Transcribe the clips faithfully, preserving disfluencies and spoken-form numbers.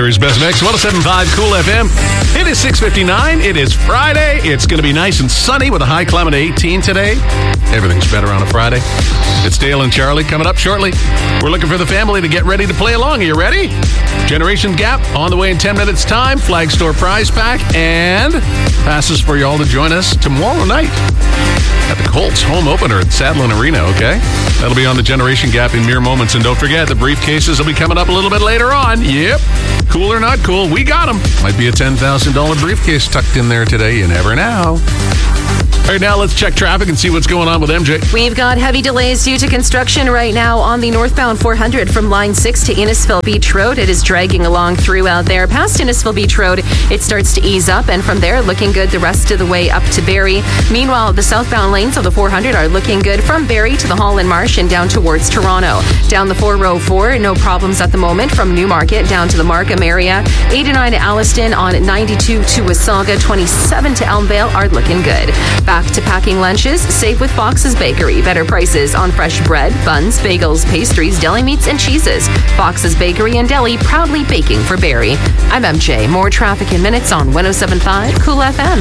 Barrie's Best Mix, one oh seven point five Cool F M. It is six fifty-nine. It is Friday. It's going to be nice and sunny with a high climate of eighteen today. Everything's better on a Friday. It's Dale and Charlie coming up shortly. We're looking for the family to get ready to play along. Are you ready? Generation Gap on the way in ten minutes time. Flag Store prize pack and passes for you all to join us tomorrow night at the Colts home opener at Sadlin Arena, okay? That'll be on the Generation Gap in mere moments. And don't forget, the briefcases will be coming up a little bit later on. Yep. Cool or not cool, we got them. Might be a ten thousand dollars briefcase tucked in there today. You never know. All right, now let's check traffic and see what's going on with M J. We've got heavy delays due to construction right now on the northbound four hundred from Line six to Innisfil Beach Road. It is dragging along throughout there. Past Innisfil Beach Road, it starts to ease up, and from there, looking good the rest of the way up to Barrie. Meanwhile, the southbound lanes of the four hundred are looking good from Barrie to the Holland Marsh and down towards Toronto. Down the four oh four, no problems at the moment from Newmarket down to the Markham area. eighty-nine to Alliston on ninety-two to Wasaga. twenty-seven to Elmvale are looking good. Back to packing lunches, save with Fox's Bakery. Better prices on fresh bread, buns, bagels, pastries, deli meats, and cheeses. Fox's Bakery and Deli, proudly baking for Barrie. I'm M J. More traffic in minutes on one oh seven point five Cool F M.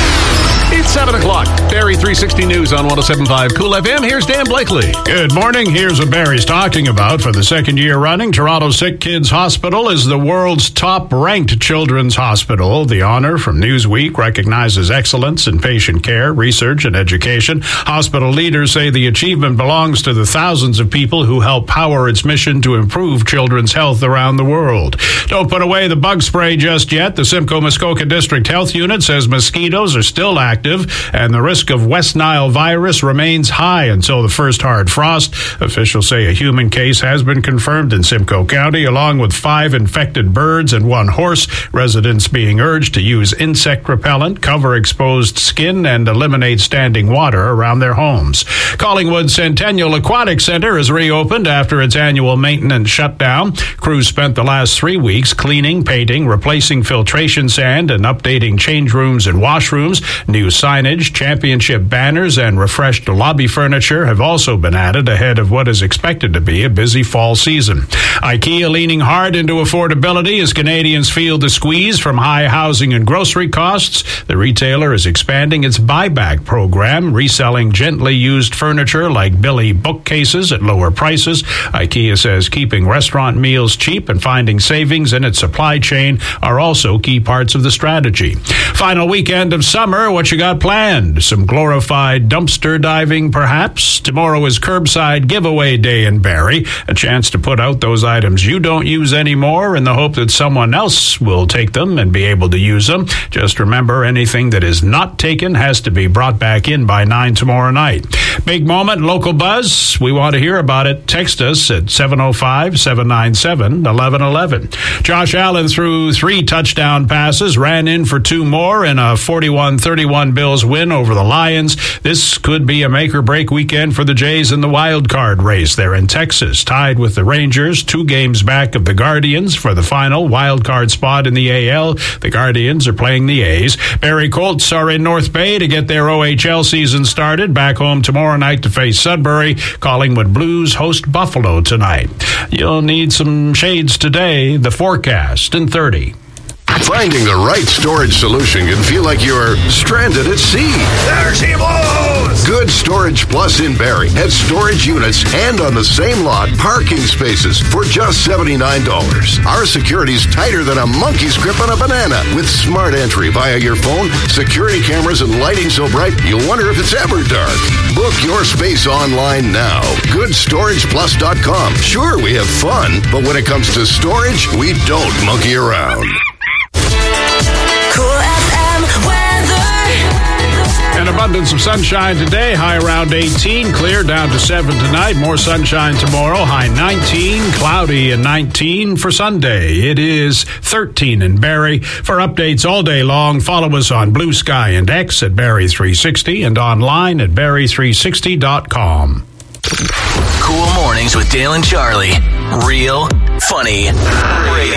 It's seven o'clock. Barrie three sixty News on one oh seven point five Cool F M. Here's Dan Blakely. Good morning. Here's what Barrie's talking about. For the second year running, Toronto Sick Kids Hospital is the world's top-ranked children's hospital. The honor from Newsweek recognizes excellence in patient care, research, and education. Hospital leaders say the achievement belongs to the thousands of people who help power its mission to improve children's health around the world. Don't put away the bug spray just yet. The Simcoe Muskoka District Health Unit says mosquitoes are still active, and the risk of West Nile virus remains high until the first hard frost. Officials say a human case has been confirmed in Simcoe County, along with five infected birds and one horse. Residents being urged to use insect repellent, cover exposed skin, and eliminate standing water around their homes. Collingwood Centennial Aquatic Center is reopened after its annual maintenance shutdown. Crews spent the last three weeks cleaning, painting, replacing filtration sand, and updating change rooms and washrooms. New signage, championship banners, and refreshed lobby furniture have also been added ahead of what is expected to be a busy fall season. IKEA leaning hard into affordability as Canadians feel the squeeze from high housing and grocery costs. The retailer is expanding its buyback program, reselling gently used furniture like Billy bookcases at lower prices. IKEA says keeping restaurant meals cheap and finding savings in its supply chain are also key parts of the strategy. Final weekend of summer, what you got planned? Some glorified dumpster diving, perhaps? Tomorrow is curbside giveaway day in Barrie, a chance to put out those items you don't use anymore in the hope that someone else will take them and be able to use them. Just remember, anything that is not taken has to be brought back in by nine tomorrow night. Big moment, local buzz. We want to hear about it. Text us at seven oh five, seven nine seven, one one one one. Josh Allen threw three touchdown passes, ran in for two more in a forty-one thirty-one Bills win over the Lions. This could be a make-or-break weekend for the Jays in the wild card race. They're in Texas, tied with the Rangers, two games back of the Guardians for the final wild card spot in the A L. The Guardians are playing the A's. Barrie Colts are in North Bay to get their O H L season started. Back home tomorrow night to face Sudbury. Collingwood Blues host Buffalo tonight. You'll need some shades today. The forecast in thirty. Finding the right storage solution can feel like you're stranded at sea. There she blows! Good Storage Plus in Barrie has storage units and on the same lot, parking spaces for just seventy-nine dollars. Our security's tighter than a monkey's grip on a banana. With smart entry via your phone, security cameras, and lighting so bright, you'll wonder if it's ever dark. Book your space online now. good storage plus dot com. Sure, we have fun, but when it comes to storage, we don't monkey around. Cool F M weather. An abundance of sunshine today, high around eighteen, clear down to seven tonight. More sunshine tomorrow, high nineteen, cloudy and nineteen for Sunday. It is thirteen in Barrie. For updates all day long, follow us on Blue Sky and X at Barrie three sixty and online at barrie three sixty dot com. Cool mornings with Dale and Charlie. Real funny radio.